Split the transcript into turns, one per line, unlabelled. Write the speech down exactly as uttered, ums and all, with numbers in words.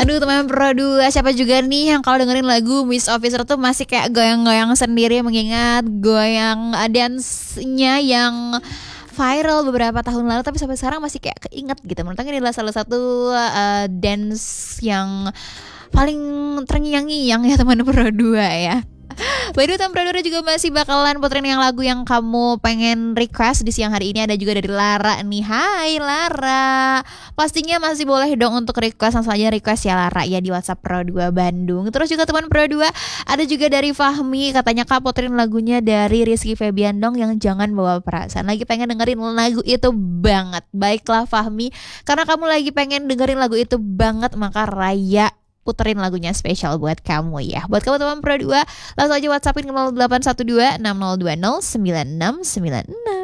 Aduh teman Pro dua, siapa juga nih yang kalau dengerin lagu Miss Officer tuh masih kayak goyang-goyang sendiri, mengingat goyang dance-nya yang viral beberapa tahun lalu tapi sampai sekarang masih kayak keinget gitu. Menurut aku ini adalah salah satu uh, dance yang paling terngiang-ngiang ya teman Pro dua ya. By the way, teman Pro dua juga masih bakalan puterin yang lagu yang kamu pengen request di siang hari ini. Ada juga dari Lara nih. Hai Lara, pastinya masih boleh dong untuk request. Langsung aja request ya Lara ya di WhatsApp Pro dua Bandung. Terus juga teman Pro dua, ada juga dari Fahmi. Katanya Kak puterin lagunya dari Rizky Febian dong yang Jangan Bawa Perasaan. Lagi pengen dengerin lagu itu banget. Baiklah Fahmi, karena kamu lagi pengen dengerin lagu itu banget, maka Raya puterin lagunya spesial buat kamu ya. Buat kamu teman Pro dua, langsung aja WhatsAppin ke nol delapan satu dua enam nol dua nol sembilan enam sembilan enam.